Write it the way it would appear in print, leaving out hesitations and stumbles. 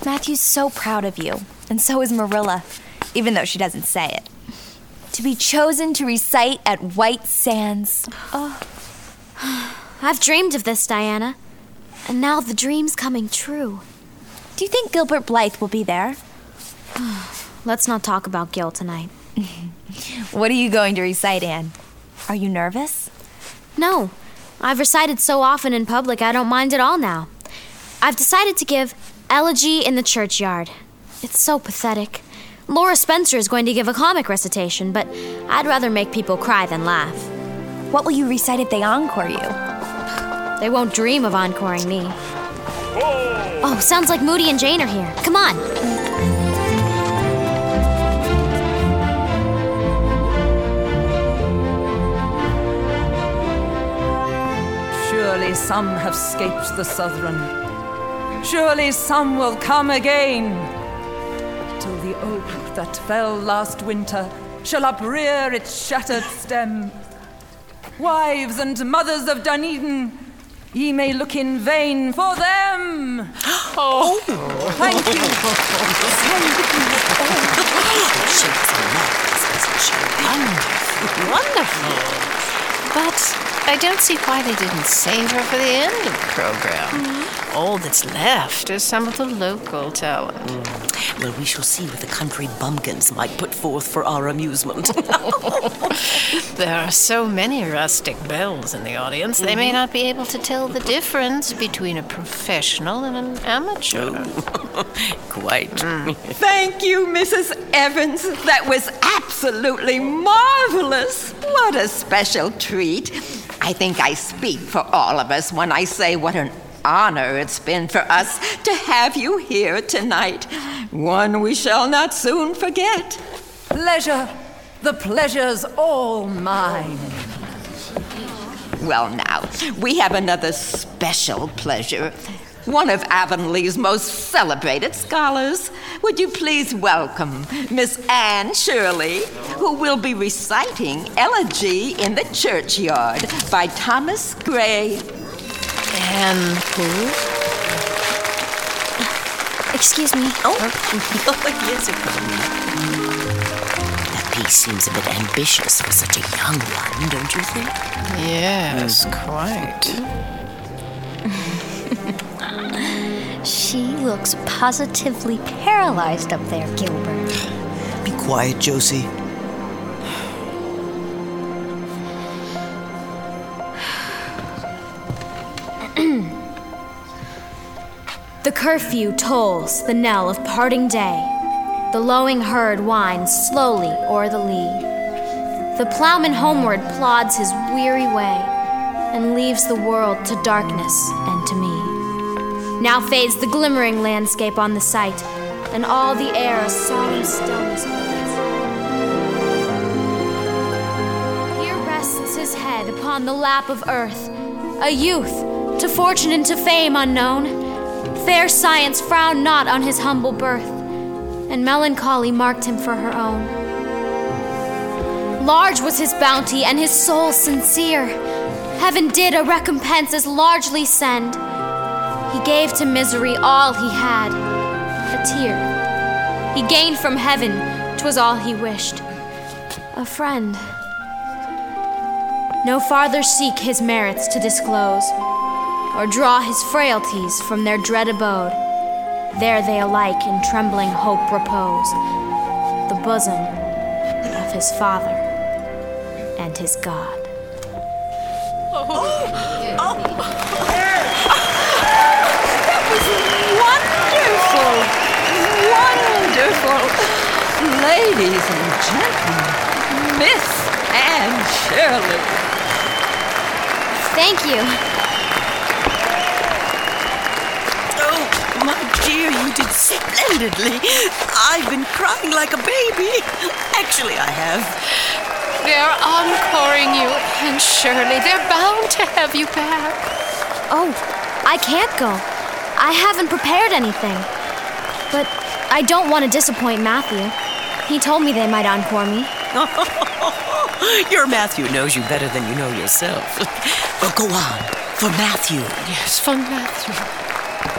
Matthew's so proud of you, and so is Marilla, even though she doesn't say it. To be chosen to recite at White Sands. Oh. I've dreamed of this, Diana, and now the dream's coming true. Do you think Gilbert Blythe will be there? Let's not talk about Gil tonight. What are you going to recite, Anne? Are you nervous? No. I've recited so often in public, I don't mind at all now. I've decided to give Elegy in the Churchyard. It's so pathetic. Laura Spencer is going to give a comic recitation, but I'd rather make people cry than laugh. What will you recite if they encore you? They won't dream of encoring me. Oh, sounds like Moody and Jane are here. Come on. Surely some have scaped the Southron. Surely some will come again. Till the oak that fell last winter shall uprear its shattered stem. Wives and mothers of Dunedin, ye may look in vain for them. Oh, thank you. Wonderful. But I don't see why they didn't save her for the end of the program. All that's left is some of the local talent. Well, we shall see what the country bumpkins might put forth for our amusement. There are so many rustic belles in the audience, they may not be able to tell the difference between a professional and an amateur. Quite. Thank you, Mrs. Evans. That was absolutely marvelous. What a special treat. I think I speak for all of us when I say what an honor it's been for us to have you here tonight. One we shall not soon forget. Pleasure. The pleasure's all mine. Well, now, we have another special pleasure. One of Avonlea's most celebrated scholars. Would you please welcome Miss Anne Shirley, who will be reciting Elegy in the Churchyard by Thomas Gray. And who? Excuse me. Oh, yes, it That piece seems a bit ambitious for such a young one, don't you think? Yes, quite. She looks positively paralyzed up there, Gilbert. Be quiet, Josie. The curfew tolls the knell of parting day. The lowing herd winds slowly o'er the lea. The plowman homeward plods his weary way and leaves the world to darkness and to me. Now fades the glimmering landscape on the sight, and all the air a solemn stillness holds. Here rests his head upon the lap of earth, a youth, to fortune and to fame unknown. Fair science frowned not on his humble birth, and melancholy marked him for her own. Large was his bounty, and his soul sincere. Heaven did a recompense as largely send. He gave to misery all he had, a tear. He gained from heaven, 'twas all he wished, a friend. No farther seek his merits to disclose, or draw his frailties from their dread abode. There they alike in trembling hope repose, the bosom of his Father and his God. That was wonderful! Wonderful! Ladies and gentlemen, Miss Anne Shirley. Thank you. My dear, you did splendidly. I've been crying like a baby. Actually, I have. They're encoring you, and surely they're bound to have you back. Oh, I can't go. I haven't prepared anything. But I don't want to disappoint Matthew. He told me they might encore me. Your Matthew knows you better than you know yourself. Well, go on. For Matthew. Yes, for Matthew.